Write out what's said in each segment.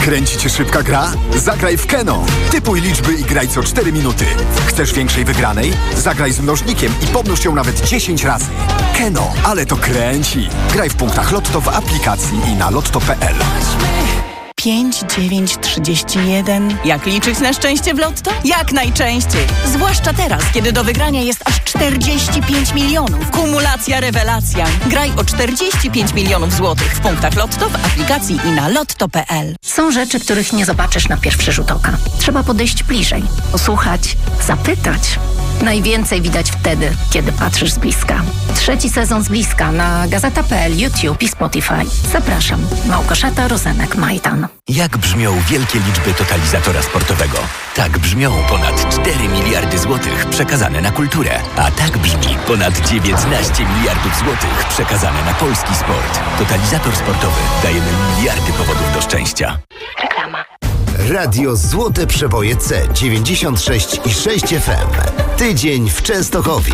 Kręci cię szybka gra? Zagraj w Keno. Typuj liczby i graj co 4 minuty. Chcesz większej wygranej? Zagraj z mnożnikiem i pomnóż ją nawet 10 razy. Keno, ale to kręci. Graj w punktach Lotto w aplikacji i na lotto.pl. 5, 9, 31. Jak liczyć na szczęście w Lotto? Jak najczęściej. Zwłaszcza teraz, kiedy do wygrania jest aż 45 milionów. Kumulacja rewelacja. Graj o 45 milionów złotych w punktach Lotto w aplikacji i na lotto.pl. Są rzeczy, których nie zobaczysz na pierwszy rzut oka. Trzeba podejść bliżej, posłuchać, zapytać. Najwięcej widać wtedy, kiedy patrzysz z bliska. 3. sezon z bliska na Gazeta.pl, YouTube i Spotify. Zapraszam. Małgorzata Rozenek-Majdan. Jak brzmią wielkie liczby totalizatora sportowego? Tak brzmią ponad 4 miliardy złotych przekazane na kulturę. A tak brzmi ponad 19 miliardów złotych przekazane na polski sport. Totalizator sportowy. Dajemy miliardy powodów do szczęścia. Reklama. Radio Złote Przeboje C 96,6 FM. Tydzień w Częstochowie.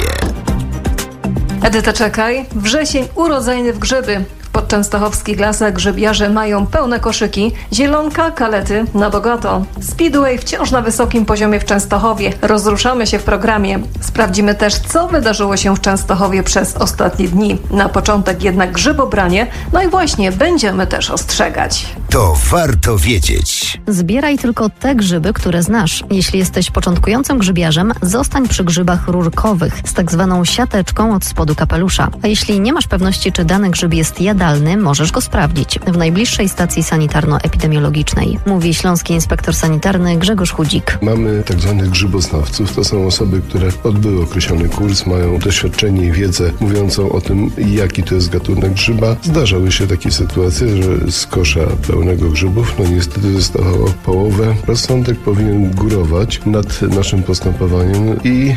Edyta, czekaj. Wrzesień urodzajny w grzyby. W podczęstochowskich lasach grzybiarze mają pełne koszyki. Zielonka, kalety na bogato. Speedway wciąż na wysokim poziomie w Częstochowie. Rozruszamy się w programie. Sprawdzimy też, co wydarzyło się w Częstochowie przez ostatnie dni. Na początek jednak grzybobranie. No i właśnie, będziemy też ostrzegać. To warto wiedzieć. Zbieraj tylko te grzyby, które znasz. Jeśli jesteś początkującym grzybiarzem, zostań przy grzybach rurkowych z tak zwaną siateczką od spodu kapelusza. A jeśli nie masz pewności, czy dany grzyb jest jadalny, możesz go sprawdzić w najbliższej stacji sanitarno-epidemiologicznej. Mówi śląski inspektor sanitarny Grzegorz Chudzik. Mamy tak zwanych grzyboznawców. To są osoby, które odbyły określony kurs, mają doświadczenie i wiedzę mówiącą o tym, jaki to jest gatunek grzyba. Zdarzały się takie sytuacje, że z kosza pełnego grzybów, no niestety zostało połowę. Rozsądek powinien górować nad naszym postępowaniem i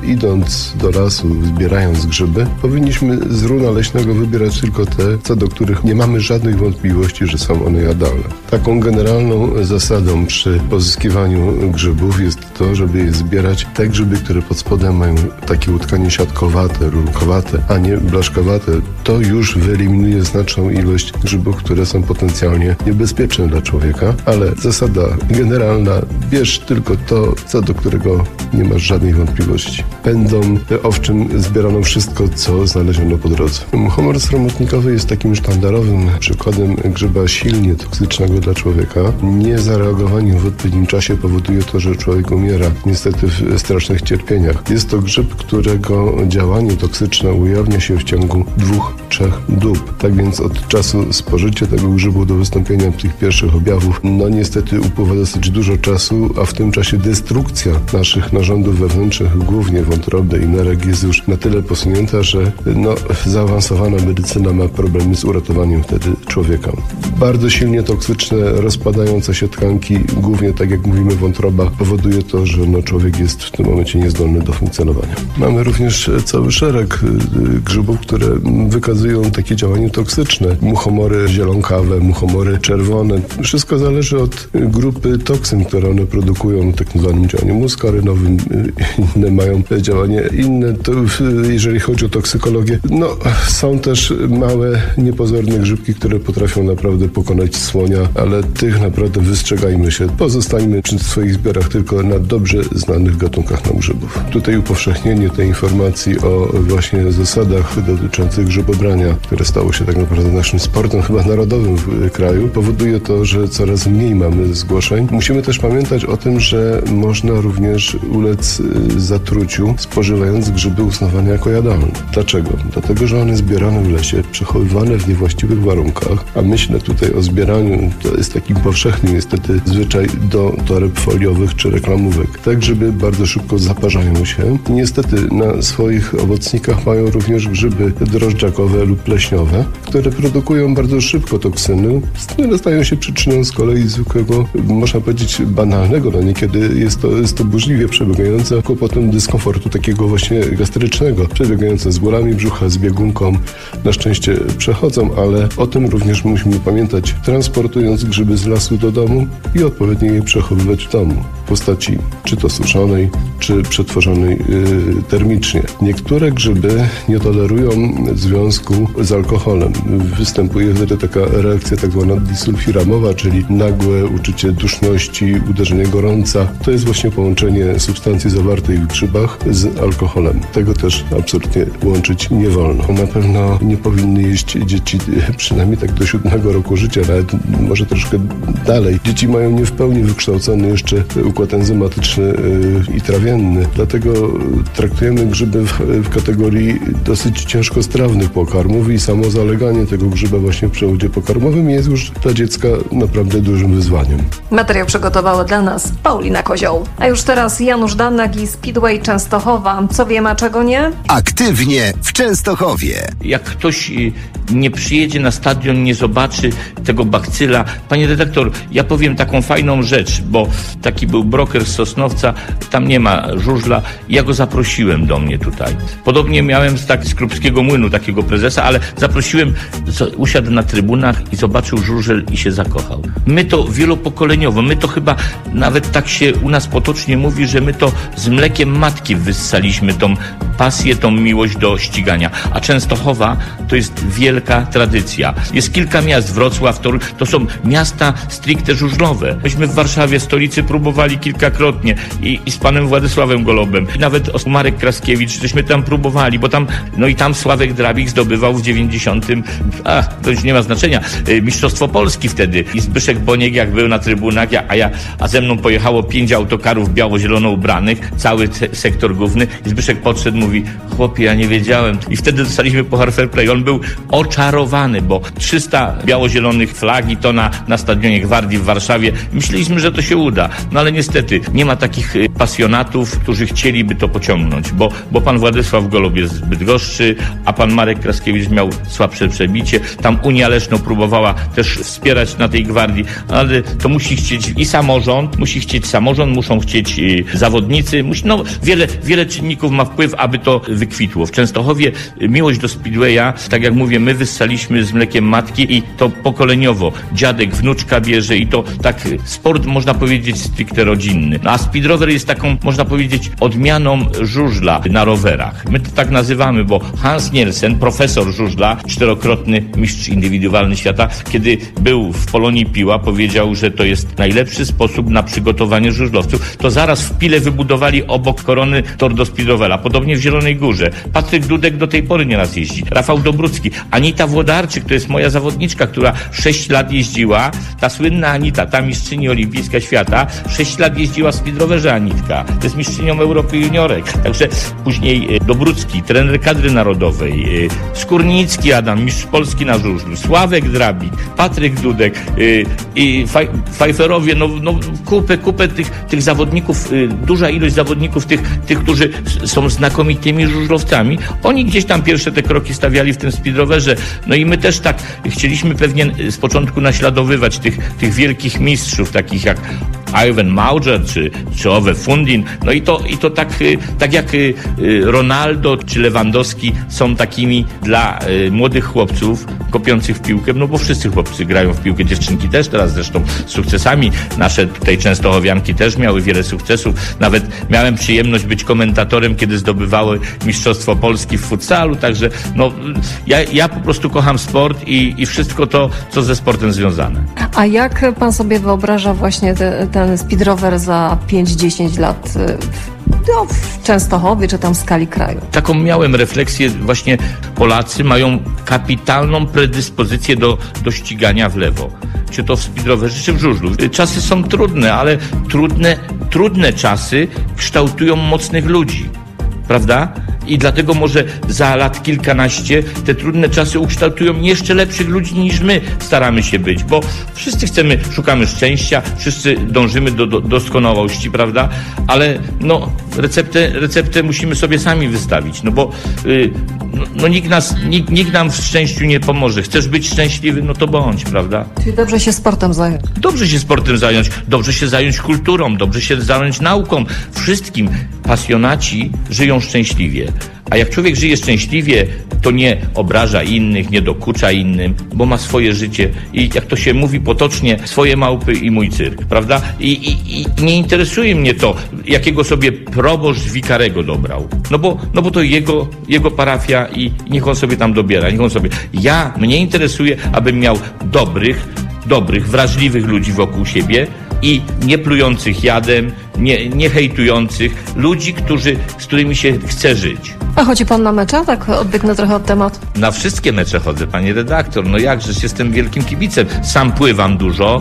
idąc do lasu, zbierając grzyby, powinniśmy z runa leśnego wybierać tylko te, co do których nie mamy żadnych wątpliwości, że są one jadalne. Taką generalną zasadą przy pozyskiwaniu grzybów jest to, żeby je zbierać te grzyby, które pod spodem mają takie utkanie siatkowate, rurkowate, a nie blaszkowate. To już wyeliminuje znaczną ilość grzybów, które są potencjalnie niebezpieczne dla człowieka, ale zasada generalna, bierz tylko to, co do którego nie masz żadnej wątpliwości. Będą owczym zbierano wszystko, co znaleziono po drodze. Muchomor sromotnikowy jest takim sztandarowym przykładem grzyba silnie toksycznego dla człowieka. Niezareagowanie w odpowiednim czasie powoduje to, że człowiek umiera niestety w strasznych cierpieniach. Jest to grzyb, którego działanie toksyczne ujawnia się w ciągu 2-3 dób. Tak więc od czasu spożycia tego grzybu do wystąpienia tych pierwszych objawów, no niestety upływa dosyć dużo czasu, a w tym czasie destrukcja naszych narządów wewnętrznych, głównie wątroby i nerek, jest już na tyle posunięta, że zaawansowana medycyna ma problemy z uratowaniem wtedy człowieka. Bardzo silnie toksyczne, rozpadające się tkanki, głównie tak jak mówimy wątroba, powoduje to, że człowiek jest w tym momencie niezdolny do funkcjonowania. Mamy również cały szereg grzybów, które wykazują takie działanie toksyczne. Muchomory zielonkawe, muchomory czerwone. Wszystko zależy od grupy toksyn, które one produkują, tak zwanym działaniu muskarynowym. Inne mają działanie inne. To jeżeli chodzi o toksykologię, są też małe, niepozorne grzybki, które potrafią naprawdę pokonać słonia, ale tych naprawdę wystrzegajmy się. Pozostańmy przy swoich zbiorach tylko na dobrze znanych gatunkach grzybów. Tutaj upowszechnienie tej informacji o właśnie zasadach dotyczących grzybobrania, które stało się tak naprawdę naszym sportem chyba narodowym w kraju, powoduje to, że coraz mniej mamy zgłoszeń. Musimy też pamiętać o tym, że można również ulec zatruciu, spożywając grzyby uznawane jako jadalne. Dlaczego? Dlatego, że one zbierane w lesie, przechowywane w niewłaściwych warunkach, a myślę tutaj o zbieraniu, to jest taki powszechny niestety zwyczaj do toreb foliowych czy reklamówek. Te grzyby bardzo szybko zaparzają się. Niestety na swoich owocnikach mają również grzyby drożdżakowe lub pleśniowe, które produkują bardzo szybko toksyny, które stają się przyczyną z kolei zwykłego, można powiedzieć banalnego, niekiedy jest to burzliwie przebiegające kłopotem dyskomfortu takiego właśnie gastrycznego, przebiegające z bólami brzucha, z biegunką. Na szczęście przechodzą, ale o tym również musimy pamiętać, transportując grzyby z lasu do domu i odpowiednio je przechowywać w domu. postaci czy to suszonej, czy przetworzonej termicznie. Niektóre grzyby nie tolerują związku z alkoholem. Występuje wtedy taka reakcja tak zwana disulfiramowa, czyli nagłe uczucie duszności, uderzenie gorąca. To jest właśnie połączenie substancji zawartej w grzybach z alkoholem. Tego też absolutnie łączyć nie wolno. Na pewno nie powinny jeść dzieci przynajmniej tak do 7 roku życia, nawet może troszkę dalej. Dzieci mają nie w pełni wykształcony jeszcze układ enzymatyczny i trawienny. Dlatego traktujemy grzyby w kategorii dosyć ciężkostrawnych pokarmów i samo zaleganie tego grzyba właśnie w przewodzie pokarmowym jest już dla dziecka naprawdę dużym wyzwaniem. Materiał przygotowała dla nas Paulina Kozioł. A już teraz Janusz Dannak i Speedway Częstochowa. Co wiem, a czego nie? Aktywnie w Częstochowie. Jak ktoś nie przyjedzie na stadion, nie zobaczy tego bakcyla. Panie redaktor, ja powiem taką fajną rzecz, bo taki był broker z Sosnowca, tam nie ma żużla. Ja go zaprosiłem do mnie tutaj. Podobnie miałem z Krupskiego Młynu takiego prezesa, ale zaprosiłem, usiadł na trybunach i zobaczył żużel i się zakochał. My to wielopokoleniowo, my to chyba nawet tak się u nas potocznie mówi, że my to z mlekiem matki wyssaliśmy tą pasję, tą miłość do ścigania. A Częstochowa to jest wielka tradycja. Jest kilka miast, Wrocław, to są miasta stricte żużlowe. Myśmy w Warszawie, stolicy, próbowali kilkakrotnie i z panem Władysławem Golobem. I nawet Marek Kraskiewicz, żeśmy tam próbowali, bo tam, i tam Sławek Drabik zdobywał w 90. To już nie ma znaczenia. Mistrzostwo Polski wtedy. I Zbyszek Boniek, jak był na trybunach, a ze mną pojechało 5 autokarów biało-zielono ubranych, cały sektor główny. I Zbyszek podszedł, mówi: chłopie, ja nie wiedziałem. I wtedy dostaliśmy puchar Fair Play. On był oczarowany, bo 300 biało-zielonych flag i to na stadionie Gwardii w Warszawie. Myśleliśmy, że to się uda. No ale niestety nie ma takich pasjonatów, którzy chcieliby to pociągnąć, bo pan Władysław Golob jest zbyt gorzczy, a pan Marek Kraskiewicz miał słabsze przebicie. Tam Unia Leszno próbowała też wspierać na tej Gwardii, ale to musi chcieć i samorząd, muszą chcieć zawodnicy, wiele czynników ma wpływ, aby to wykwitło. W Częstochowie miłość do Speedwaya, tak jak mówię, my wyssaliśmy z mlekiem matki i to pokoleniowo. Dziadek, wnuczka bierze i to tak sport, można powiedzieć, stricte rodzinny. A Speed Rower jest taką, można powiedzieć, odmianą żużla na rowerach. My to tak nazywamy, bo Hans Nielsen, profesor żużla, 4-krotny mistrz indywidualny świata, kiedy był w Polonii Piła, powiedział, że to jest najlepszy sposób na przygotowanie żużlowców. To zaraz w Pile wybudowali obok Korony tor do Speed Rovera. Podobnie w Zielonej Górze. Patryk Dudek do tej pory nieraz jeździ. Rafał Dobrucki. Anita Włodarczyk, to jest moja zawodniczka, która 6 lat jeździła. Ta słynna Anita, ta mistrzyni olimpijska świata, 6 lat jeździła w Speed Rowerze Anitka. To jest mistrzynią Europy juniorek. Także później Dobrucki, trener kadry narodowej, Skórnicki Adam, mistrz Polski na żużlu, Sławek Drabik, Patryk Dudek i Pfeifferowie, kupę tych zawodników, duża ilość zawodników, tych, którzy są znakomitymi żużlowcami. Oni gdzieś tam pierwsze te kroki stawiali w tym speedrowerze. No i my też tak chcieliśmy pewnie z początku naśladowywać tych wielkich mistrzów, takich jak Ivan Mauger czy Ove Fundin. No i to tak jak Ronaldo czy Lewandowski są takimi dla młodych chłopców kopiących w piłkę, no bo wszyscy chłopcy grają w piłkę, dziewczynki też teraz zresztą z sukcesami. Nasze tutaj częstochowianki też miały wiele sukcesów. Nawet miałem przyjemność być komentatorem, kiedy zdobywały Mistrzostwo Polski w futsalu, także ja po prostu kocham sport i wszystko to, co ze sportem związane. A jak pan sobie wyobraża właśnie ten Speed Rower za 5-10 lat w Częstochowie czy tam w skali kraju? Taką miałem refleksję, właśnie Polacy mają kapitalną predyspozycję do ścigania w lewo. Czy to w Speed Rowerze, czy w żużlu. Czasy są trudne, ale trudne czasy kształtują mocnych ludzi. Prawda? I dlatego może za lat kilkanaście te trudne czasy ukształtują jeszcze lepszych ludzi niż my staramy się być, bo wszyscy szukamy szczęścia, wszyscy dążymy do doskonałości, prawda? Ale receptę musimy sobie sami wystawić, bo nikt nam w szczęściu nie pomoże. Chcesz być szczęśliwy, no to bądź, prawda? Czyli dobrze się sportem zająć. Dobrze się sportem zająć, dobrze się zająć kulturą, dobrze się zająć nauką. Wszystkim pasjonaci żyją szczęśliwie. A jak człowiek żyje szczęśliwie, to nie obraża innych, nie dokucza innym, bo ma swoje życie i jak to się mówi potocznie, swoje małpy i mój cyrk, prawda? I nie interesuje mnie to, jakiego sobie proboszcz wikarego dobrał. No bo to jego parafia i niech on sobie tam dobiera, Mnie interesuje, abym miał dobrych, wrażliwych ludzi wokół siebie i nie plujących jadem, nie hejtujących, ludzi, z którymi się chce żyć. A chodzi pan na mecze? Tak odbiegnę trochę od tematu. Na wszystkie mecze chodzę, pani redaktor. No jakżeż, jestem wielkim kibicem. Sam pływam dużo,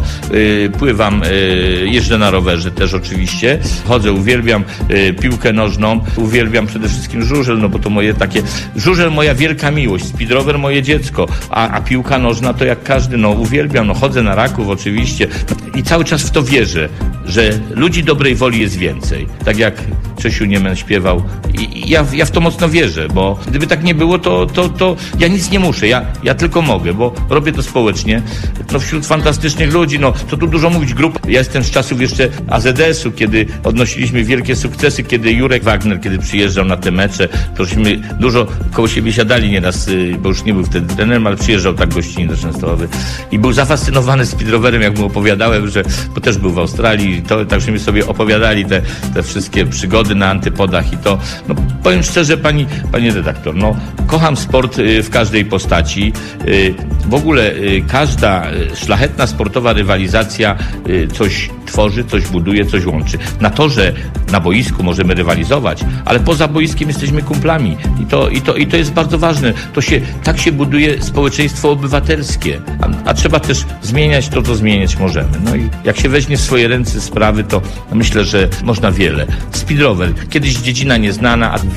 jeżdżę na rowerze też oczywiście. Chodzę, uwielbiam piłkę nożną, uwielbiam przede wszystkim żużel, no bo to żużel moja wielka miłość, speedrower moje dziecko, a piłka nożna to jak każdy, uwielbiam, chodzę na Raków oczywiście i cały czas w to wierzę, że ludzi dobrej woli jest więcej. Tak jak Czesiu Niemen śpiewał i ja w to mocno wierzę, bo gdyby tak nie było, to ja nic nie muszę, ja tylko mogę, bo robię to społecznie, wśród fantastycznych ludzi, co tu dużo mówić, grupa. Ja jestem z czasów jeszcze AZS-u, kiedy odnosiliśmy wielkie sukcesy, kiedy Jurek Wagner, kiedy przyjeżdżał na te mecze, tośmy dużo koło siebie siadali nieraz, bo już nie był wtedy trenerem, ale przyjeżdżał tak gościnnie do Częstochowy i był zafascynowany speedrowerem, jak mu opowiadałem, bo też był w Australii, także sobie opowiadali te wszystkie przygody na antypodach i to, powiem szczerze, pani redaktor, kocham sport w każdej postaci. W ogóle każda szlachetna sportowa rywalizacja coś tworzy, coś buduje, coś łączy. Na torze, na boisku możemy rywalizować, ale poza boiskiem jesteśmy kumplami i to jest bardzo ważne. Tak się buduje społeczeństwo obywatelskie, a trzeba też zmieniać to, co zmieniać możemy. I jak się weźmie w swoje ręce sprawy, to myślę, że można wiele. Speedrower, kiedyś dziedzina nieznana, a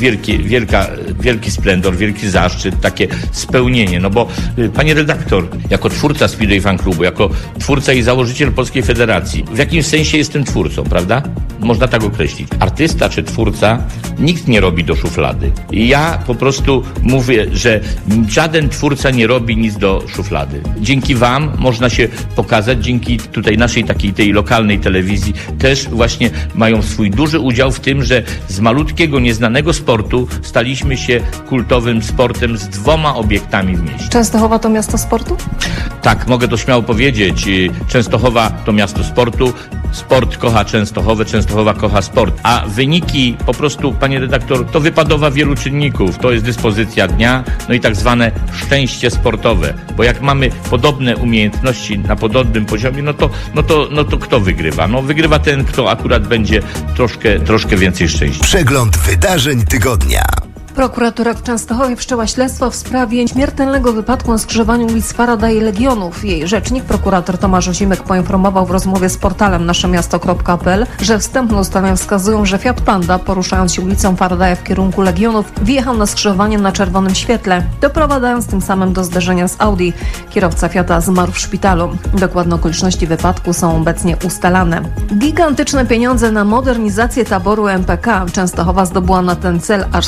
wielki splendor, wielki zaszczyt, takie spełnienie. Bo panie redaktor, jako twórca Speedway Fan Clubu, jako twórca i założyciel Polskiej Federacji, w jakimś sensie jestem twórcą, prawda? Można tak określić. Artysta czy twórca nikt nie robi do szuflady. I ja po prostu mówię, że żaden twórca nie robi nic do szuflady. Dzięki wam można się pokazać, dzięki tutaj naszej tej lokalnej telewizji też właśnie mają swój duży udział w tym, że z malutkiego, nieznanego sportu staliśmy się kultowym sportem z 2 obiektami w mieście. Częstochowa to miasto sportu? Tak, mogę to śmiało powiedzieć. Częstochowa to miasto sportu. Sport kocha Częstochowę, Częstochowa kocha sport. A wyniki po prostu, panie redaktor, to wypadowa wielu czynników. To jest dyspozycja dnia, i tak zwane szczęście sportowe. Bo jak mamy podobne umiejętności na podobnym poziomie, no to kto wygrywa? Wygrywa ten, kto akurat będzie troszkę więcej szczęścia. Przegląd wydarzeń tygodnia. Prokuratura w Częstochowie wszczęła śledztwo w sprawie śmiertelnego wypadku na skrzyżowaniu ulic Faraday i Legionów. Jej rzecznik, prokurator Tomasz Ozimek, poinformował w rozmowie z portalem naszemiasto.pl, że wstępne ustalenia wskazują, że Fiat Panda, poruszając się ulicą Faradaya w kierunku Legionów, wjechał na skrzyżowanie na czerwonym świetle, doprowadzając tym samym do zderzenia z Audi. Kierowca Fiata zmarł w szpitalu. Dokładne okoliczności wypadku są obecnie ustalane. Gigantyczne pieniądze na modernizację taboru MPK. Częstochowa zdobyła na ten cel aż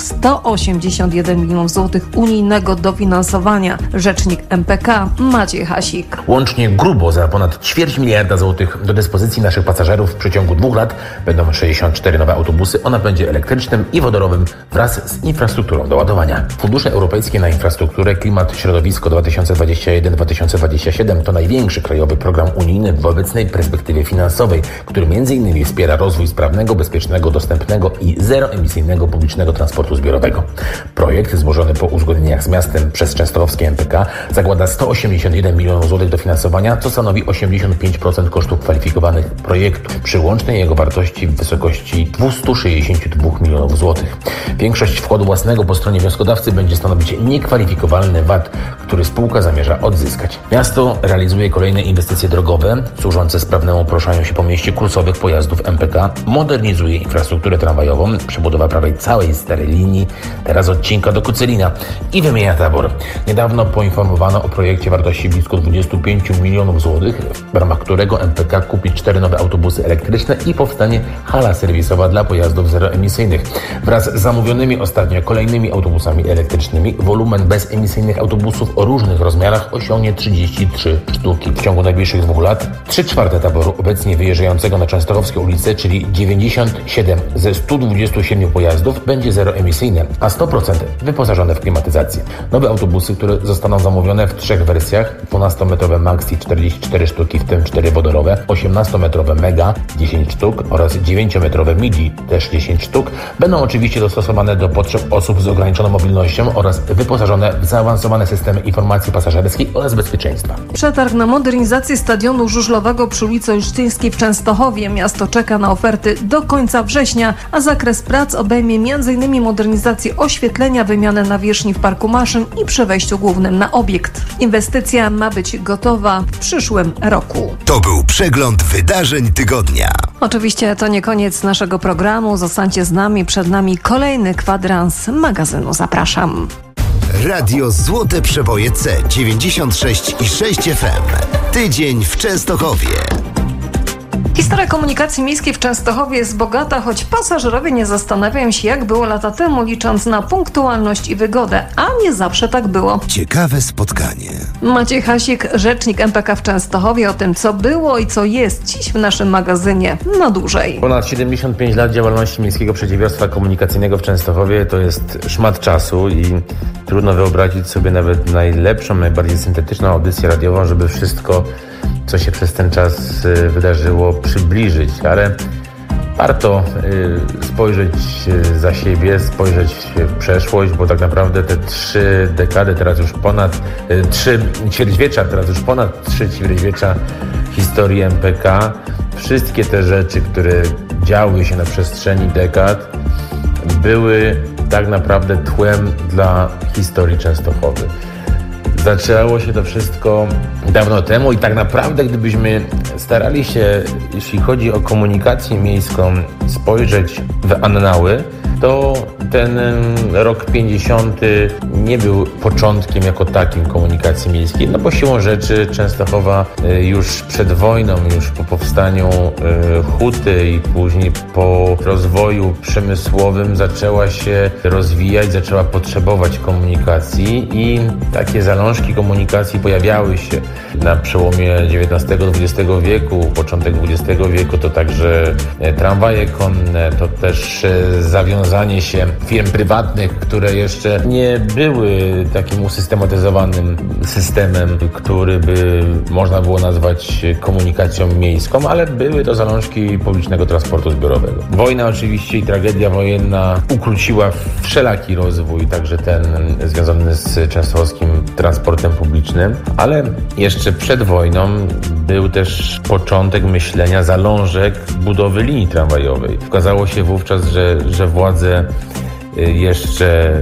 181 milionów złotych unijnego dofinansowania. Rzecznik MPK Maciej Hasik. Łącznie grubo za ponad 250 miliarda złotych do dyspozycji naszych pasażerów w przeciągu 2 lat będą 64 nowe autobusy o napędzie elektrycznym i wodorowym wraz z infrastrukturą do ładowania. Fundusze europejskie na infrastrukturę, klimat, środowisko 2021-2027 to największy krajowy program unijny w obecnej perspektywie finansowej, który m.in. wspiera rozwój sprawnego, bezpiecznego, dostępnego i zeroemisyjnego publicznego transportu zbiorowego. Projekt złożony po uzgodnieniach z miastem przez częstochowskie MPK zakłada 181 milionów złotych dofinansowania, co stanowi 85% kosztów kwalifikowanych projektu, przy łącznej jego wartości w wysokości 262 milionów złotych. Większość wkładu własnego po stronie wnioskodawcy będzie stanowić niekwalifikowalny VAT, który spółka zamierza odzyskać. Miasto realizuje kolejne inwestycje drogowe służące sprawnemu poruszaniu się po mieście kursowych pojazdów MPK, modernizuje infrastrukturę tramwajową, przebudowa prawej całej starej linii, teraz odcinka do Kucelina i wymienia tabor. Niedawno poinformowano o projekcie wartości blisko 25 milionów złotych, w ramach którego MPK kupi 4 nowe autobusy elektryczne i powstanie hala serwisowa dla pojazdów zeroemisyjnych. Wraz z zamówionymi ostatnio kolejnymi autobusami elektrycznymi wolumen bezemisyjnych autobusów o różnych rozmiarach osiągnie 33 sztuki. W ciągu najbliższych 2 lat 3/4 taboru obecnie wyjeżdżającego na częstochowskie ulice, czyli 97 ze 127 pojazdów będzie zeroemisyjne, a 100% wyposażone w klimatyzację. Nowe autobusy, które zostaną zamówione w 3 wersjach, 12-metrowe Maxi 44 sztuki, w tym 4 wodorowe, 18-metrowe Mega 10 sztuk oraz 9-metrowe Midi też 10 sztuk, będą oczywiście dostosowane do potrzeb osób z ograniczoną mobilnością oraz wyposażone w zaawansowane systemy informacji pasażerskiej oraz bezpieczeństwa. Przetarg na modernizację stadionu żużlowego przy ulicy Olsztyńskiej w Częstochowie. Miasto czeka na oferty do końca września, a zakres prac obejmie m.in. modernizację oświetlenia, wymianę nawierzchni w parku maszyn i przy wejściu głównym na obiekt. Inwestycja ma być gotowa w przyszłym roku. To był przegląd wydarzeń tygodnia. Oczywiście to nie koniec naszego programu. Zostańcie z nami. Przed nami kolejny kwadrans magazynu. Zapraszam. Radio Złote Przeboje C96,6 FM. Tydzień w Częstochowie. Historia komunikacji miejskiej w Częstochowie jest bogata, choć pasażerowie nie zastanawiają się, jak było lata temu, licząc na punktualność i wygodę, a nie zawsze tak było. Ciekawe spotkanie. Maciej Hasik, rzecznik MPK w Częstochowie, o tym, co było i co jest dziś w naszym magazynie na dłużej. Ponad 75 lat działalności Miejskiego Przedsiębiorstwa Komunikacyjnego w Częstochowie to jest szmat czasu i trudno wyobrazić sobie nawet najlepszą, najbardziej syntetyczną audycję radiową, żeby wszystko, co się przez ten czas wydarzyło, przybliżyć, ale warto spojrzeć za siebie, spojrzeć w przeszłość, bo tak naprawdę te 3 dekady, teraz już ponad 3 ćwierćwiecza, teraz już ponad 3 ćwierćwiecza historii MPK, wszystkie te rzeczy, które działy się na przestrzeni dekad, były tak naprawdę tłem dla historii Częstochowy. Zaczęło się to wszystko dawno temu i tak naprawdę, gdybyśmy starali się, jeśli chodzi o komunikację miejską, spojrzeć w annały, to ten rok 50 nie był początkiem jako takim komunikacji miejskiej, no bo siłą rzeczy Częstochowa już przed wojną, już po powstaniu huty i później po rozwoju przemysłowym zaczęła się rozwijać, zaczęła potrzebować komunikacji i takie zalążki komunikacji pojawiały się na przełomie XIX-XX wieku, początek XX wieku, to także tramwaje konne, to też zawiązanie się firm prywatnych, które jeszcze nie były takim usystematyzowanym systemem, który by można było nazwać komunikacją miejską, ale były to zalążki publicznego transportu zbiorowego. Wojna oczywiście i tragedia wojenna ukróciła wszelaki rozwój, także ten związany z częstochowskim transportem publicznym, ale jeszcze przed wojną był też początek myślenia zalążek budowy linii tramwajowej. Okazało się wówczas, że władze jeszcze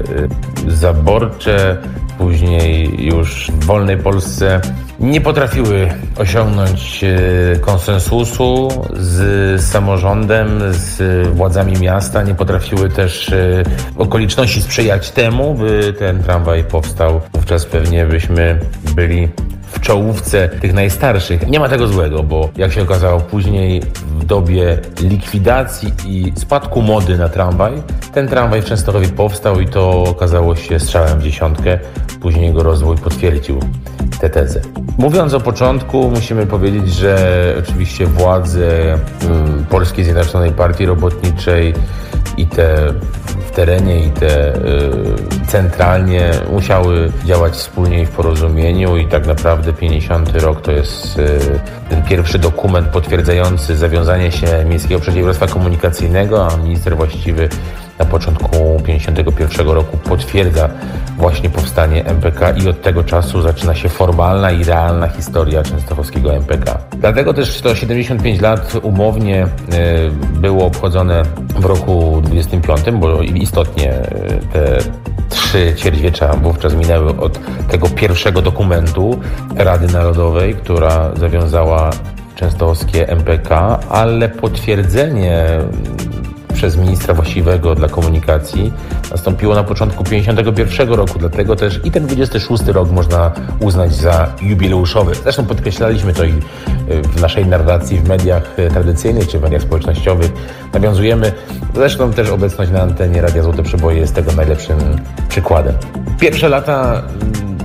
zaborcze, później już w wolnej Polsce nie potrafiły osiągnąć konsensusu z samorządem, z władzami miasta, nie potrafiły też okoliczności sprzyjać temu, by ten tramwaj powstał. Wówczas pewnie byśmy byli w czołówce tych najstarszych. Nie ma tego złego, bo jak się okazało później w dobie likwidacji i spadku mody na tramwaj, ten tramwaj w Częstochowie powstał i to okazało się strzałem w dziesiątkę. Później jego rozwój potwierdził tę tezę. Mówiąc o początku, musimy powiedzieć, że oczywiście władze Polskiej Zjednoczonej Partii Robotniczej i te w terenie i te centralnie musiały działać wspólnie i w porozumieniu i tak naprawdę 50 rok to jest ten pierwszy dokument potwierdzający zawiązanie się Miejskiego Przedsiębiorstwa Komunikacyjnego, a minister właściwy na początku 51 roku potwierdza właśnie powstanie MPK i od tego czasu zaczyna się formalna i realna historia częstochowskiego MPK. Dlatego też to 75 lat umownie było obchodzone w roku 25, bo istotnie te 3 ćwierćwiecza wówczas minęły od tego pierwszego dokumentu Rady Narodowej, która zawiązała częstochowskie MPK, ale potwierdzenie przez ministra właściwego dla komunikacji nastąpiło na początku 51 roku, dlatego też i ten 26 rok można uznać za jubileuszowy. Zresztą podkreślaliśmy to i w naszej narracji w mediach tradycyjnych czy w mediach społecznościowych. Nawiązujemy, zresztą też obecność na antenie Radia Złote Przeboje jest tego najlepszym przykładem. Pierwsze lata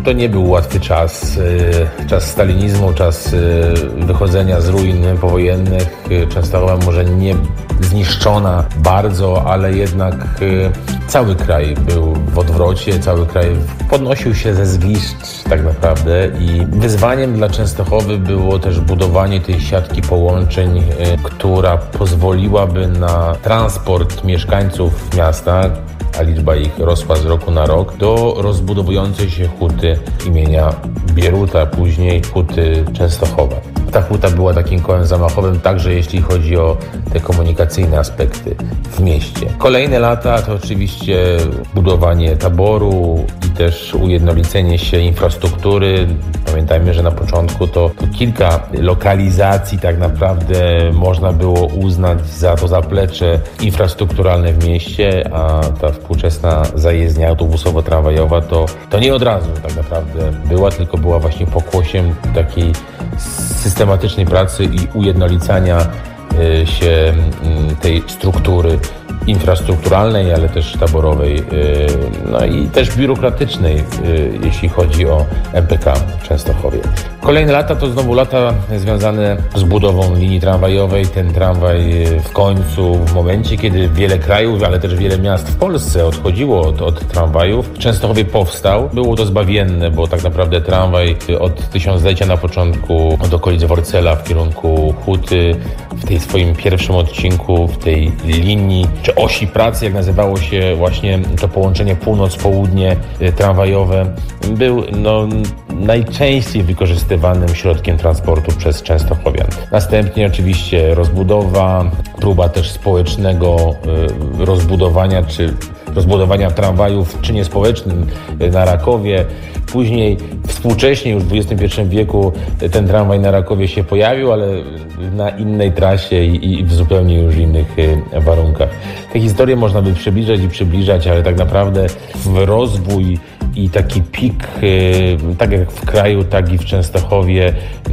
To nie był łatwy czas. Czas stalinizmu, czas wychodzenia z ruin powojennych. Częstochowa może nie zniszczona bardzo, ale jednak cały kraj był w odwrocie, cały kraj podnosił się ze zgliszcz tak naprawdę i wyzwaniem dla Częstochowy było też budowanie tej siatki połączeń, która pozwoliłaby na transport mieszkańców miasta, a liczba ich rosła z roku na rok, do rozbudowującej się huty imienia Bieruta, później huty Częstochowa. Ta huta była takim kołem zamachowym także jeśli chodzi o te komunikacyjne aspekty w mieście. Kolejne lata to oczywiście budowanie taboru i też ujednolicenie się infrastruktury. Pamiętajmy, że na początku to kilka lokalizacji tak naprawdę można było uznać za to zaplecze infrastrukturalne w mieście, a ta współczesna zajezdnia autobusowo-tramwajowa to nie od razu tak naprawdę była, tylko była właśnie pokłosiem takiej systematycznej pracy i ujednolicania się tej struktury infrastrukturalnej, ale też taborowej, no i też biurokratycznej, jeśli chodzi o MPK w Częstochowie. Kolejne lata to znowu lata związane z budową linii tramwajowej. Ten tramwaj w końcu, w momencie, kiedy wiele krajów, ale też wiele miast w Polsce odchodziło od tramwajów, w Częstochowie powstał. Było to zbawienne, bo tak naprawdę tramwaj od tysiąclecia na początku od okolic Worcela w kierunku Huty, w tej swoim pierwszym odcinku, w tej linii, czy osi pracy, jak nazywało się właśnie to połączenie północ-południe tramwajowe, był najczęściej wykorzystywanym środkiem transportu przez częstochowian. Następnie oczywiście rozbudowa, próba też społecznego rozbudowania, czy rozbudowania tramwajów w czynie społecznym na Rakowie. Później współcześnie już w XXI wieku ten tramwaj na Rakowie się pojawił, ale na innej trasie i w zupełnie już innych warunkach. Te historie można by przybliżać, ale tak naprawdę w rozwój i taki pik, tak jak w kraju, tak i w Częstochowie,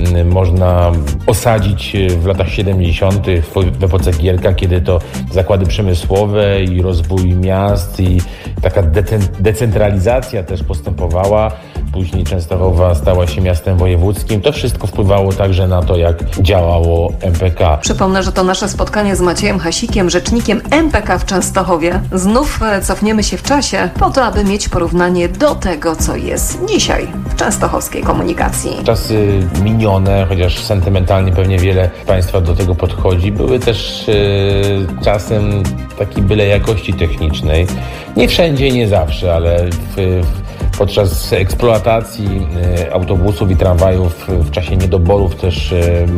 można osadzić w latach 70. w epoce Gierka, kiedy to zakłady przemysłowe i rozwój miast i taka decentralizacja też postępowała. Później Częstochowa stała się miastem wojewódzkim. To wszystko wpływało także na to, jak działało MPK. Przypomnę, że to nasze spotkanie z Maciejem Hasikiem, rzecznikiem MPK w Częstochowie. Znów cofniemy się w czasie po to, aby mieć porównanie do tego, co jest dzisiaj w częstochowskiej komunikacji. Czasy minione, chociaż sentymentalnie pewnie wiele państwa do tego podchodzi, były też czasem takiej byle jakości technicznej. Nie wszędzie, nie zawsze, ale podczas eksploatacji autobusów i tramwajów w czasie niedoborów też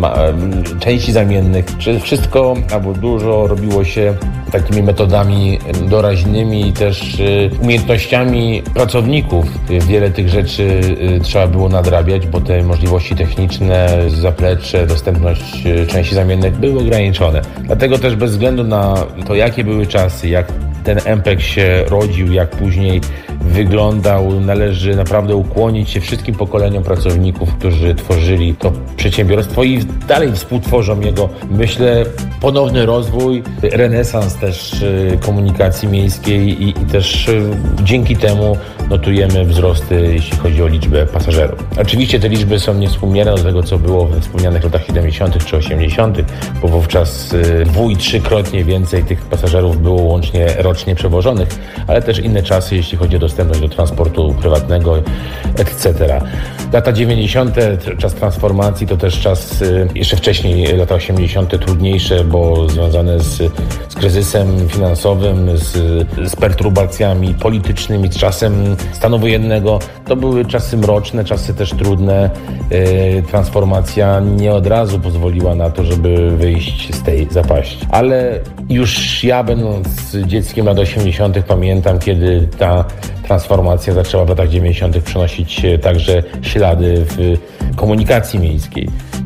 części zamiennych, wszystko albo dużo robiło się takimi metodami doraźnymi i też umiejętnościami pracowników. Wiele tych rzeczy trzeba było nadrabiać, bo te możliwości techniczne, zaplecze, dostępność części zamiennych były ograniczone. Dlatego też bez względu na to, jakie były czasy, jak ten MPK się rodził, jak później wyglądał, należy naprawdę ukłonić się wszystkim pokoleniom pracowników, którzy tworzyli to przedsiębiorstwo i dalej współtworzą jego, myślę, ponowny rozwój, renesans też komunikacji miejskiej i też dzięki temu notujemy wzrosty, jeśli chodzi o liczbę pasażerów. Oczywiście te liczby są niewspółmierne do tego, co było we wspomnianych latach 70. czy 80., bo wówczas 2- i 3-krotnie więcej tych pasażerów było łącznie rocznie przewożonych, ale też inne czasy, jeśli chodzi o dostępność do transportu prywatnego, etc. Lata 90., czas transformacji, to też czas, jeszcze wcześniej lata 80. trudniejsze, bo związane z kryzysem finansowym, z perturbacjami politycznymi, z czasem stanu wojennego. To były czasy mroczne, czasy też trudne. Transformacja nie od razu pozwoliła na to, żeby wyjść z tej zapaści. Ale już ja, będąc dzieckiem lat 80., pamiętam, kiedy ta transformacja zaczęła w latach 90. przynosić także ślady w komunikacji miejskiej.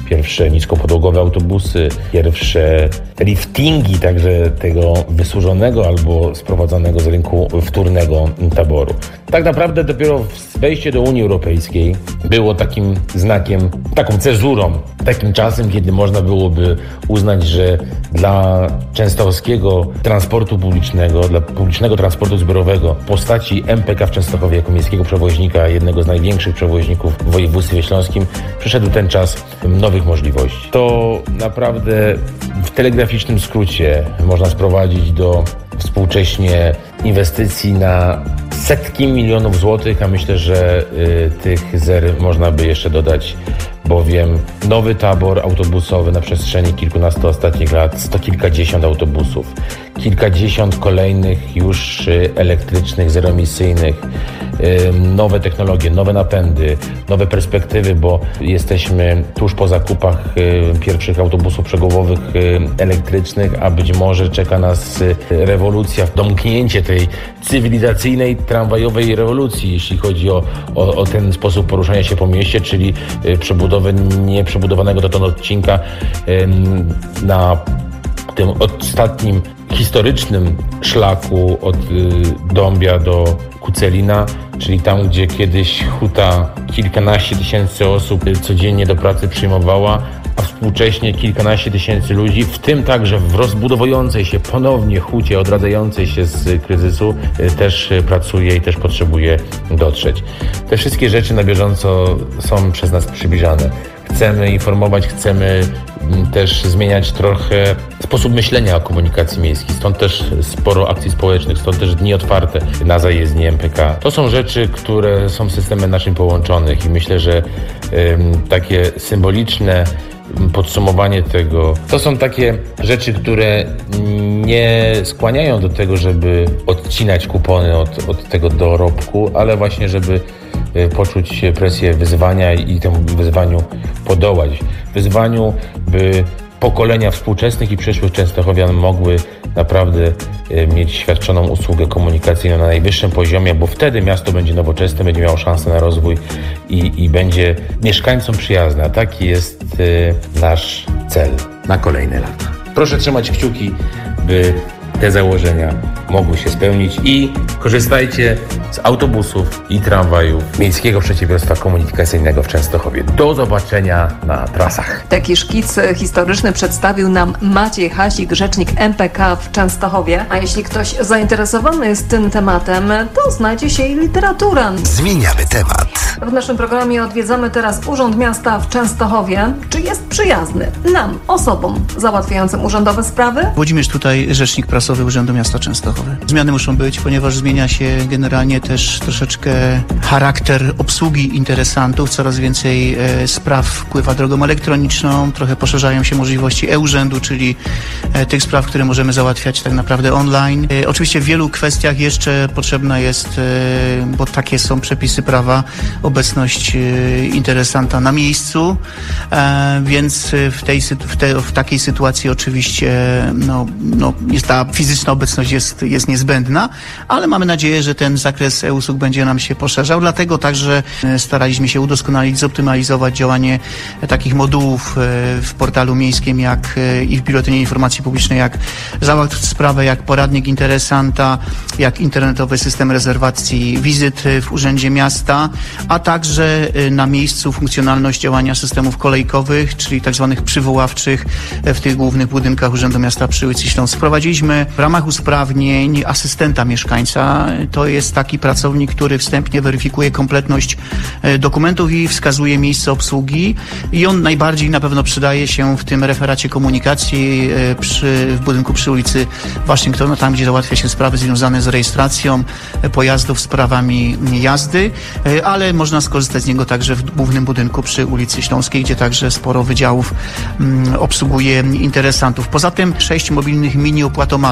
pierwsze niskopodłogowe autobusy, pierwsze liftingi, także tego wysłużonego albo sprowadzanego z rynku wtórnego taboru. Tak naprawdę dopiero wejście do Unii Europejskiej było takim znakiem, taką cezurą, takim czasem, kiedy można byłoby uznać, że dla częstochowskiego transportu publicznego, dla publicznego transportu zbiorowego w postaci MPK w Częstochowie jako miejskiego przewoźnika, jednego z największych przewoźników w województwie śląskim, przyszedł ten czas nowych możliwości. To naprawdę w telegraficznym skrócie można sprowadzić do współcześnie inwestycji na setki milionów złotych, a myślę, że tych zer można by jeszcze dodać, bowiem nowy tabor autobusowy na przestrzeni kilkunastu ostatnich lat, sto kilkadziesiąt autobusów, kilkadziesiąt kolejnych już elektrycznych, zeroemisyjnych, nowe technologie, nowe napędy, nowe perspektywy, bo jesteśmy tuż po zakupach pierwszych autobusów przegubowych elektrycznych, a być może czeka nas rewolucja, domknięcie tej cywilizacyjnej, tramwajowej rewolucji, jeśli chodzi o ten sposób poruszania się po mieście, czyli przebudowę nieprzebudowanego dotąd odcinka na tym ostatnim historycznym szlaku od Dąbia do Kucelina, czyli tam, gdzie kiedyś huta kilkanaście tysięcy osób codziennie do pracy przyjmowała, a współcześnie kilkanaście tysięcy ludzi, w tym także w rozbudowującej się ponownie hucie, odradzającej się z kryzysu, też pracuje i też potrzebuje dotrzeć. Te wszystkie rzeczy na bieżąco są przez nas przybliżane. Chcemy informować, chcemy też zmieniać trochę sposób myślenia o komunikacji miejskiej. Stąd też sporo akcji społecznych, stąd też dni otwarte na zajezdni MPK. To są rzeczy, które są systemem naszym połączonych i myślę, że takie symboliczne podsumowanie tego, to są takie rzeczy, które nie skłaniają do tego, żeby odcinać kupony od tego dorobku, ale właśnie, żeby poczuć presję wyzwania i temu wyzwaniu podołać. Wyzwaniu, by pokolenia współczesnych i przyszłych częstochowian mogły naprawdę mieć świadczoną usługę komunikacyjną na najwyższym poziomie, bo wtedy miasto będzie nowoczesne, będzie miało szansę na rozwój i będzie mieszkańcom przyjazne. A taki jest nasz cel na kolejne lata. Proszę trzymać kciuki, by te założenia mogły się spełnić i korzystajcie z autobusów i tramwajów Miejskiego Przedsiębiorstwa Komunikacyjnego w Częstochowie. Do zobaczenia na trasach. Taki szkic historyczny przedstawił nam Maciej Hasik, rzecznik MPK w Częstochowie. A jeśli ktoś zainteresowany jest tym tematem, to znajdzie się i literatura. Zmieniamy temat. W naszym programie odwiedzamy teraz Urząd Miasta w Częstochowie. Czy jest przyjazny nam, osobom załatwiającym urzędowe sprawy? Włodzimierz tutaj, rzecznik prasowy Urzędu Miasta Częstochowy. Zmiany muszą być, ponieważ zmienia się generalnie też troszeczkę charakter obsługi interesantów. Coraz więcej spraw wpływa drogą elektroniczną, trochę poszerzają się możliwości e-urzędu, czyli tych spraw, które możemy załatwiać tak naprawdę online. Oczywiście w wielu kwestiach jeszcze potrzebna jest, bo takie są przepisy prawa, obecność interesanta na miejscu, więc w takiej sytuacji oczywiście jest ta fizyczna obecność jest niezbędna, ale mamy nadzieję, że ten zakres e-usług będzie nam się poszerzał, dlatego także staraliśmy się udoskonalić, zoptymalizować działanie takich modułów w portalu miejskim i w Biuletynie Informacji Publicznej, jak załatw sprawę, jak poradnik interesanta, jak internetowy system rezerwacji wizyt w Urzędzie Miasta, a także na miejscu funkcjonalność działania systemów kolejkowych, czyli tak zwanych przywoławczych w tych głównych budynkach Urzędu Miasta przy ulicy Śląsk. Wprowadziliśmy w ramach usprawnień asystenta mieszkańca. To jest taki pracownik, który wstępnie weryfikuje kompletność dokumentów i wskazuje miejsce obsługi i on najbardziej na pewno przydaje się w tym referacie komunikacji w budynku przy ulicy Waszyngtona, tam gdzie załatwia się sprawy związane z rejestracją pojazdów, sprawami jazdy, ale można skorzystać z niego także w głównym budynku przy ulicy Śląskiej, gdzie także sporo wydziałów obsługuje interesantów. Poza tym 6 mobilnych mini opłatomatów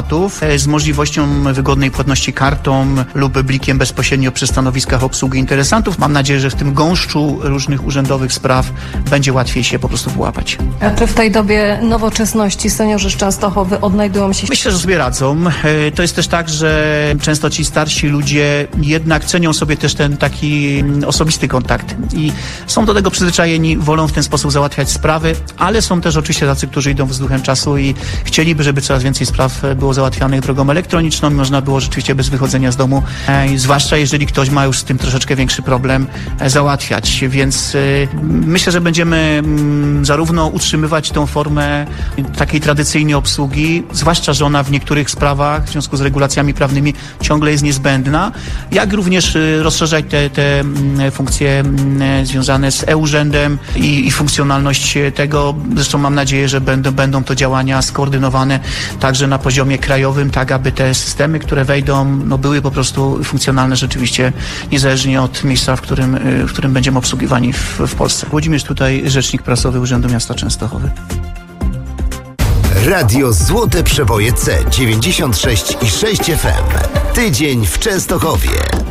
automatów z możliwością wygodnej płatności kartą lub blikiem bezpośrednio przy stanowiskach obsługi interesantów. Mam nadzieję, że w tym gąszczu różnych urzędowych spraw będzie łatwiej się po prostu wyłapać. A czy w tej dobie nowoczesności seniorzy z Częstochowy odnajdują się? Myślę, że sobie radzą. To jest też tak, że często ci starsi ludzie jednak cenią sobie też ten taki osobisty kontakt i są do tego przyzwyczajeni, wolą w ten sposób załatwiać sprawy, ale są też oczywiście tacy, którzy idą z duchem czasu i chcieliby, żeby coraz więcej spraw było załatwianych drogą elektroniczną i można było rzeczywiście bez wychodzenia z domu, zwłaszcza jeżeli ktoś ma już z tym troszeczkę większy problem, załatwiać. Więc myślę, że będziemy zarówno utrzymywać tą formę takiej tradycyjnej obsługi, zwłaszcza, że ona w niektórych sprawach w związku z regulacjami prawnymi ciągle jest niezbędna, jak również rozszerzać te funkcje związane z e-urzędem i funkcjonalność tego. Zresztą mam nadzieję, że będą to działania skoordynowane także na poziomie krajowym, tak aby te systemy, które wejdą, były po prostu funkcjonalne rzeczywiście niezależnie od miejsca, w którym będziemy obsługiwani w Polsce. Włodzimierz tutaj, rzecznik prasowy Urzędu Miasta Częstochowy. Radio Złote Przeboje C 96,6 FM. Tydzień w Częstochowie.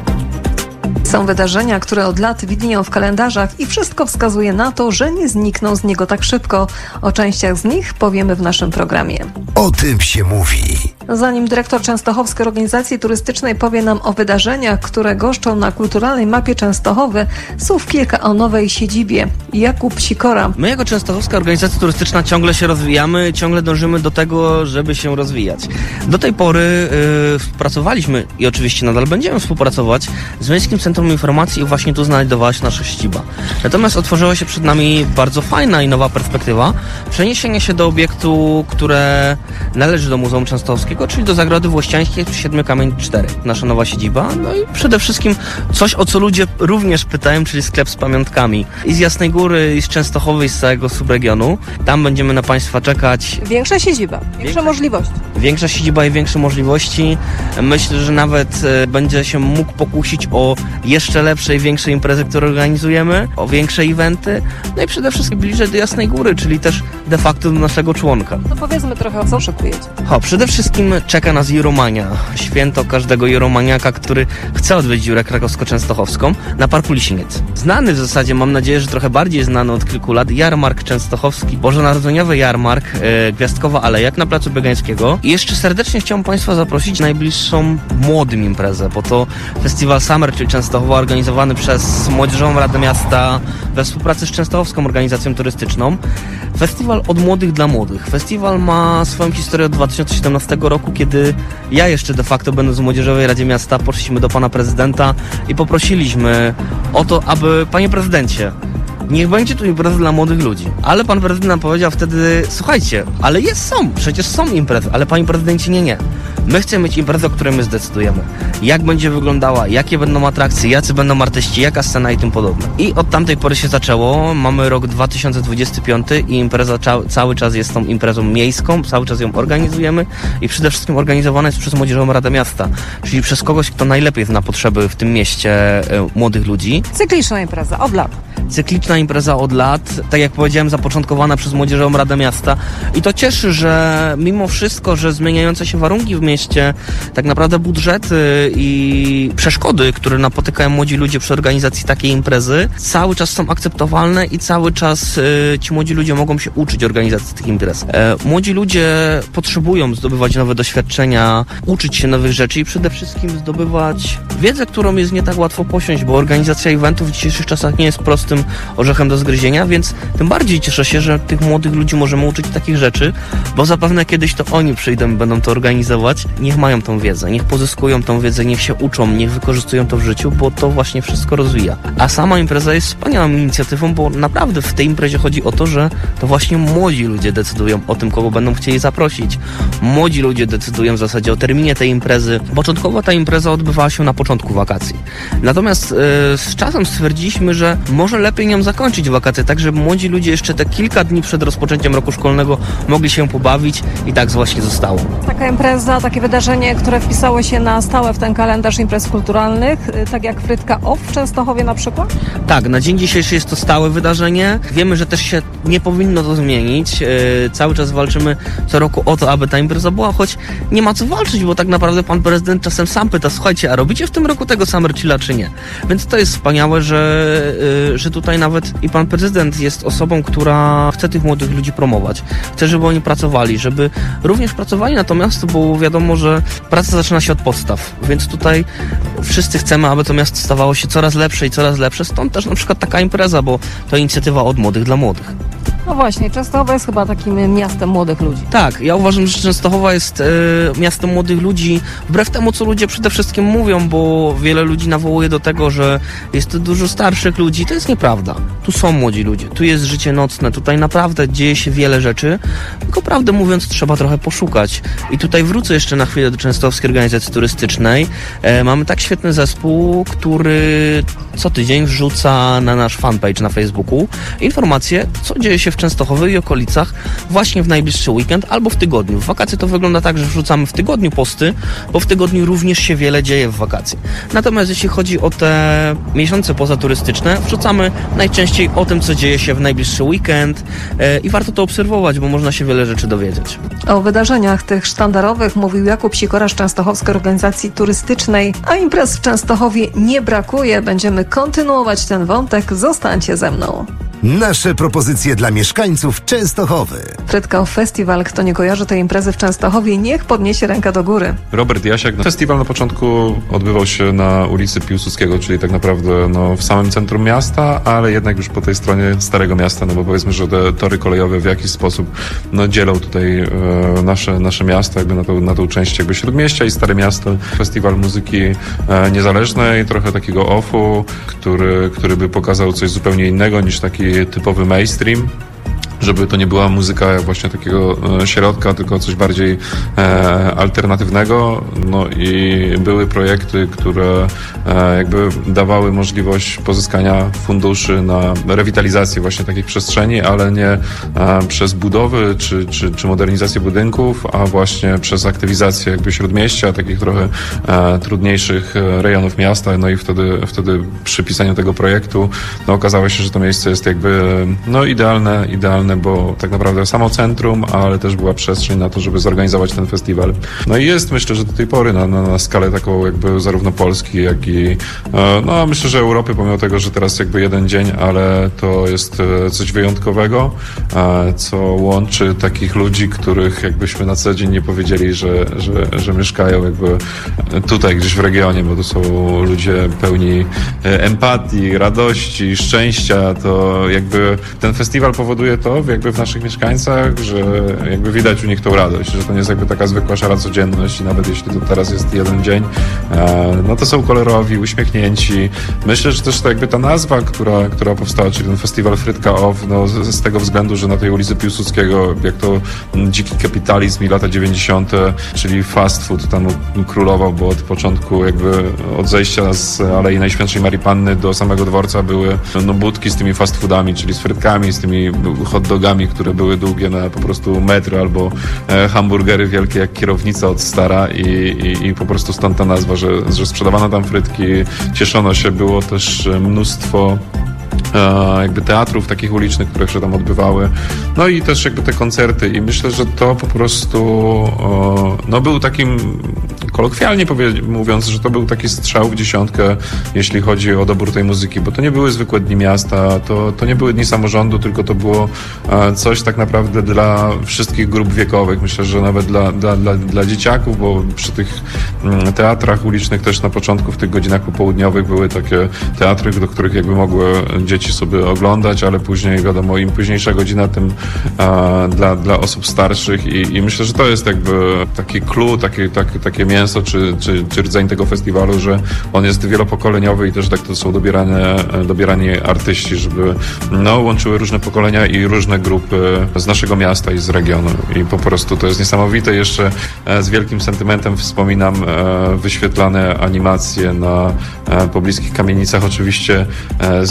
Są wydarzenia, które od lat widnieją w kalendarzach i wszystko wskazuje na to, że nie znikną z niego tak szybko. O częściach z nich powiemy w naszym programie. O tym się mówi. Zanim dyrektor Częstochowskiej Organizacji Turystycznej powie nam o wydarzeniach, które goszczą na kulturalnej mapie Częstochowy, słów kilka o nowej siedzibie. Jakub Sikora. My jako Częstochowska Organizacja Turystyczna ciągle się rozwijamy, ciągle dążymy do tego, żeby się rozwijać. Do tej pory współpracowaliśmy i oczywiście nadal będziemy współpracować z Miejskim Centrum Informacji i właśnie tu znajdowała się nasza siedziba. Natomiast otworzyła się przed nami bardzo fajna i nowa perspektywa przeniesienia się do obiektu, które należy do Muzeum Częstochowskiego, czyli do Zagrody Włościańskiej przy Siedmiokamień 4. Nasza nowa siedziba, no i przede wszystkim coś, o co ludzie również pytają, czyli sklep z pamiątkami. I z Jasnej Góry, i z Częstochowy, i z całego subregionu. Tam będziemy na Państwa czekać. Większa siedziba, większe możliwości. Większa siedziba i większe możliwości. Myślę, że nawet będzie się mógł pokusić o jeszcze lepsze i większe imprezy, które organizujemy, o większe eventy, no i przede wszystkim bliżej do Jasnej Góry, czyli też de facto do naszego członka. No powiedzmy trochę, o co szykujecie. Przede wszystkim czeka nas Juromania. Święto każdego juromaniaka, który chce odwiedzić Jurę Krakowsko-Częstochowską na Parku Lisiniec. Znany w zasadzie, mam nadzieję, że trochę bardziej znany od kilku lat, jarmark częstochowski, bożonarodzeniowy jarmark, Gwiazdkowa Alejak na Placu Biegańskiego. I jeszcze serdecznie chciałbym Państwa zaprosić na najbliższą młodym imprezę, bo to Festiwal Summer, czyli Częstochowa, organizowany przez Młodzieżową Radę Miasta we współpracy z Częstochowską Organizacją Turystyczną. Festiwal od młodych dla młodych. Festiwal ma swoją historię od 2017 roku, kiedy ja jeszcze de facto, będąc w Młodzieżowej Radzie Miasta, poszliśmy do pana prezydenta i poprosiliśmy o to, aby, panie prezydencie, niech będzie tu impreza dla młodych ludzi. Ale pan prezydent nam powiedział wtedy, słuchajcie, ale przecież są imprezy, ale panie prezydencie, nie. My chcemy mieć imprezę, o której my zdecydujemy. Jak będzie wyglądała, jakie będą atrakcje, jacy będą artyści, jaka scena i tym podobne. I od tamtej pory się zaczęło. Mamy rok 2025 i impreza cały czas jest tą imprezą miejską, cały czas ją organizujemy i przede wszystkim organizowana jest przez Młodzieżową Radę Miasta, czyli przez kogoś, kto najlepiej zna potrzeby w tym mieście młodych ludzi. Cykliczna impreza, od lat. Cykliczna impreza od lat, tak jak powiedziałem, zapoczątkowana przez Młodzieżową Radę Miasta i to cieszy, że mimo wszystko, że zmieniające się warunki w mieście, tak naprawdę budżety i przeszkody, które napotykają młodzi ludzie przy organizacji takiej imprezy, cały czas są akceptowalne i cały czas ci młodzi ludzie mogą się uczyć organizacji tych imprez. Młodzi ludzie potrzebują zdobywać nowe doświadczenia, uczyć się nowych rzeczy i przede wszystkim zdobywać wiedzę, którą jest nie tak łatwo posiąść, bo organizacja eventów w dzisiejszych czasach nie jest prostym orzechem do zgryzienia, więc tym bardziej cieszę się, że tych młodych ludzi możemy uczyć takich rzeczy, bo zapewne kiedyś to oni przyjdą i będą to organizować. Niech mają tą wiedzę, niech pozyskują tą wiedzę, niech się uczą, niech wykorzystują to w życiu, bo to właśnie wszystko rozwija. A sama impreza jest wspaniałą inicjatywą, bo naprawdę w tej imprezie chodzi o to, że to właśnie młodzi ludzie decydują o tym, kogo będą chcieli zaprosić. Młodzi ludzie decydują w zasadzie o terminie tej imprezy. Początkowo ta impreza odbywała się na początku wakacji. Natomiast z czasem stwierdziliśmy, że może lepiej nią zakończyć wakacje, tak żeby młodzi ludzie jeszcze te kilka dni przed rozpoczęciem roku szkolnego mogli się pobawić i tak właśnie zostało. Taka impreza, takie wydarzenie, które wpisało się na stałe w ten kalendarz imprez kulturalnych, tak jak Frytka Off w Częstochowie na przykład? Tak, na dzień dzisiejszy jest to stałe wydarzenie. Wiemy, że też się nie powinno to zmienić. Cały czas walczymy co roku o to, aby ta impreza była, choć nie ma co walczyć, bo tak naprawdę pan prezydent czasem sam pyta, słuchajcie, a robicie w tym roku tego Summer Chilla czy nie? Więc to jest wspaniałe, że tutaj nawet i pan prezydent jest osobą, która chce tych młodych ludzi promować. Chce, żeby oni pracowali, żeby również pracowali na to miasto, bo wiadomo, że praca zaczyna się od podstaw, więc tutaj wszyscy chcemy, aby to miasto stawało się coraz lepsze i coraz lepsze, stąd też na przykład taka impreza, bo to inicjatywa od młodych dla młodych. No właśnie, Częstochowa jest chyba takim miastem młodych ludzi. Tak, ja uważam, że Częstochowa jest miastem młodych ludzi, wbrew temu, co ludzie przede wszystkim mówią, bo wiele ludzi nawołuje do tego, że jest tu dużo starszych ludzi. To jest nieprawda. Tu są młodzi ludzie, tu jest życie nocne, tutaj naprawdę dzieje się wiele rzeczy, tylko prawdę mówiąc trzeba trochę poszukać. I tutaj wrócę jeszcze na chwilę do Częstochowskiej Organizacji Turystycznej. Mamy tak świetny zespół, który co tydzień wrzuca na nasz fanpage na Facebooku informacje, co dzieje się w Częstochowie i okolicach właśnie w najbliższy weekend albo w tygodniu. W wakacje to wygląda tak, że wrzucamy w tygodniu posty, bo w tygodniu również się wiele dzieje w wakacje. Natomiast jeśli chodzi o te miesiące pozaturystyczne, wrzucamy najczęściej o tym, co dzieje się w najbliższy weekend i warto to obserwować, bo można się wiele rzeczy dowiedzieć. O wydarzeniach tych sztandarowych mówił Jakub Sikora z Częstochowskiej Organizacji Turystycznej, a imprez w Częstochowie nie brakuje. Będziemy kontynuować ten wątek. Zostańcie ze mną. Nasze propozycje dla mieszkańców Częstochowy. Frytka Off Festival. Kto nie kojarzy tej imprezy w Częstochowie, niech podniesie rękę do góry. Robert Jasiak. Festiwal na początku odbywał się na ulicy Piłsudskiego, czyli tak naprawdę w samym centrum miasta, ale jednak już po tej stronie Starego Miasta, bo powiedzmy, że te tory kolejowe w jakiś sposób dzielą tutaj nasze miasto, na tą część Śródmieścia i Stare Miasto. Festiwal muzyki niezależnej, trochę takiego offu, który by pokazał coś zupełnie innego niż taki typowy mainstream. Żeby to nie była muzyka właśnie takiego środka, tylko coś bardziej alternatywnego. No i były projekty, które jakby dawały możliwość pozyskania funduszy na rewitalizację właśnie takich przestrzeni, ale nie przez budowy czy modernizację budynków, a właśnie przez aktywizację jakby Śródmieścia, takich trochę trudniejszych rejonów miasta. No i wtedy przy pisaniu tego projektu okazało się, że to miejsce jest jakby idealne, bo tak naprawdę samo centrum, ale też była przestrzeń na to, żeby zorganizować ten festiwal. No i jest, myślę, że do tej pory na skalę taką jakby zarówno Polski, jak i myślę, że Europy, pomimo tego, że teraz jakby jeden dzień, ale to jest coś wyjątkowego, co łączy takich ludzi, których jakbyśmy na co dzień nie powiedzieli, że mieszkają jakby tutaj gdzieś w regionie, bo to są ludzie pełni empatii, radości, szczęścia. To jakby ten festiwal powoduje to jakby w naszych mieszkańcach, że jakby widać u nich tą radość, że to nie jest jakby taka zwykła szara codzienność i nawet jeśli to teraz jest jeden dzień, no to są kolorowi, uśmiechnięci. Myślę, że też to jakby ta nazwa, która powstała, czyli ten festiwal Frytka Off, z tego względu, że na tej ulicy Piłsudskiego, jak to dziki kapitalizm i lata 90., czyli fast food tam królował, bo od początku jakby od zejścia z Alei Najświętszej Marii Panny do samego dworca były budki z tymi fast foodami, czyli z frytkami, z tymi hot dogami, które były długie na po prostu metr, albo hamburgery wielkie jak kierownica od stara i po prostu stąd ta nazwa, że sprzedawano tam frytki, cieszono się, było też mnóstwo jakby teatrów takich ulicznych, które się tam odbywały. No i też jakby te koncerty i myślę, że to po prostu był takim, kolokwialnie mówiąc, że to był taki strzał w dziesiątkę, jeśli chodzi o dobór tej muzyki, bo to nie były zwykłe dni miasta, to nie były dni samorządu, tylko to było coś tak naprawdę dla wszystkich grup wiekowych. Myślę, że nawet dla dzieciaków, bo przy tych teatrach ulicznych też na początku, w tych godzinach popołudniowych były takie teatry, do których jakby mogły dzieci sobie oglądać, ale później wiadomo, im późniejsza godzina, tym dla osób starszych i myślę, że to jest jakby taki clue, takie mięso czy rdzeń tego festiwalu, że on jest wielopokoleniowy i też tak to są dobierani artyści, żeby łączyły różne pokolenia i różne grupy z naszego miasta i z regionu i po prostu to jest niesamowite. Jeszcze z wielkim sentymentem wspominam wyświetlane animacje na pobliskich kamienicach, oczywiście z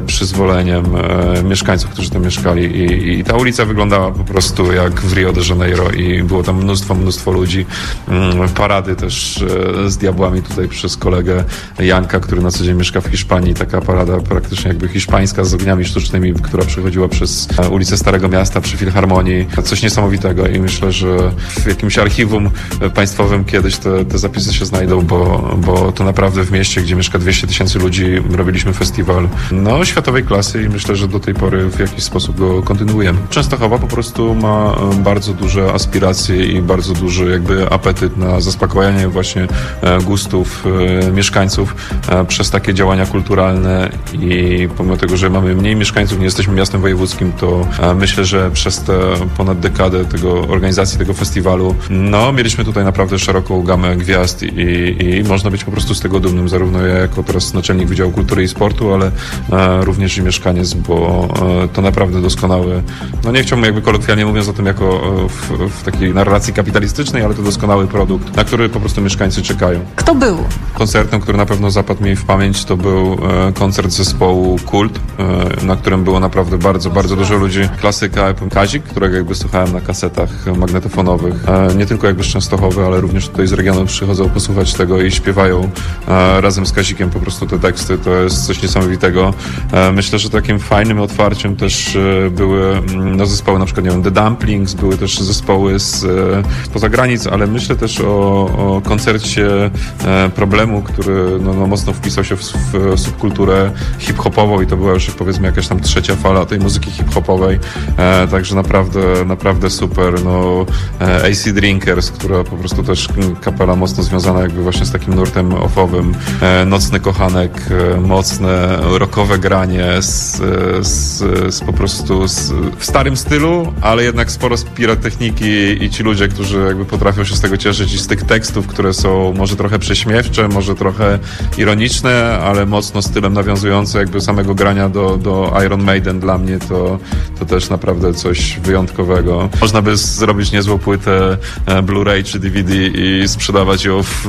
przyzwoleniem mieszkańców, którzy tam mieszkali i ta ulica wyglądała po prostu jak w Rio de Janeiro i było tam mnóstwo ludzi. Parady też z diabłami tutaj przez kolegę Janka, który na co dzień mieszka w Hiszpanii. Taka parada praktycznie jakby hiszpańska z ogniami sztucznymi, która przechodziła przez ulicę Starego Miasta przy Filharmonii. Coś niesamowitego i myślę, że w jakimś archiwum państwowym kiedyś te zapisy się znajdą, bo to naprawdę w mieście, gdzie mieszka 200 000 ludzi, robiliśmy festiwal światowej klasy i myślę, że do tej pory w jakiś sposób go kontynuujemy. Częstochowa po prostu ma bardzo duże aspiracje i bardzo duży jakby apetyt na zaspokojenie właśnie gustów mieszkańców przez takie działania kulturalne i pomimo tego, że mamy mniej mieszkańców, nie jesteśmy miastem wojewódzkim, to myślę, że przez te ponad dekadę organizacji tego festiwalu, mieliśmy tutaj naprawdę szeroką gamę gwiazd i można być po prostu z tego dumnym, zarówno ja jako teraz naczelnik Wydziału Kultury i Sportu, ale również i mieszkaniec, bo to naprawdę doskonały, nie chciałbym jakby kolokwialnie mówiąc o tym jako w takiej narracji kapitalistycznej, ale to doskonały produkt, na który po prostu mieszkańcy czekają. Kto był? Koncertem, który na pewno zapadł mi w pamięć, to był koncert zespołu Kult, na którym było naprawdę bardzo, bardzo dużo ludzi. Klasyka Kazik, którego jakby słuchałem na kasetach magnetofonowych, nie tylko jakby z Częstochowy, ale również tutaj z regionu przychodzą posłuchać tego i śpiewają razem z Kazikiem po prostu te teksty. To jest coś niesamowitego. Myślę, że takim fajnym otwarciem też były zespoły, na przykład, nie wiem, The Dumplings, były też zespoły spoza granic, ale myślę też o koncercie Problemu, który mocno wpisał się w subkulturę hip-hopową i to była już, powiedzmy, jakaś tam trzecia fala tej muzyki hip-hopowej. Także naprawdę super. AC Drinkers, która po prostu też kapela mocno związana jakby właśnie z takim nurtem offowym. Nocny Kochanek, mocne rockowe granie po prostu w starym stylu, ale jednak sporo z pirotechniki i ci ludzie, którzy jakby potrafią się z tego cieszyć i z tych tekstów, które są może trochę prześmiewcze, może trochę ironiczne, ale mocno stylem nawiązujące jakby samego grania do Iron Maiden. Dla mnie to też naprawdę coś wyjątkowego. Można by zrobić niezłą płytę Blu-ray czy DVD i sprzedawać ją w